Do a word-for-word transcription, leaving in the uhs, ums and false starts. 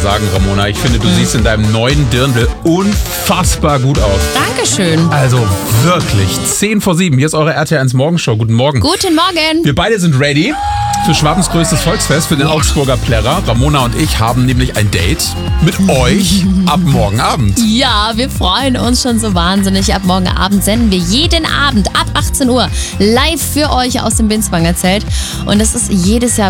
sagen, Ramona. Ich finde, du mhm. siehst in deinem neuen Dirndl unfassbar gut aus. Dankeschön. Also wirklich, zehn vor sieben. Hier ist eure R T L eins Morgenshow. Guten Morgen. Guten Morgen. Wir beide sind ready für Schwabens größtes Volksfest, für den ja. Augsburger Plärrer. Ramona und ich haben nämlich ein Date mit euch ab morgen Abend. Ja, wir freuen uns schon so wahnsinnig. Ab morgen Abend senden wir jeden Abend ab achtzehn Uhr live für euch aus dem Binswanger Zelt. Und das ist jedes Jahr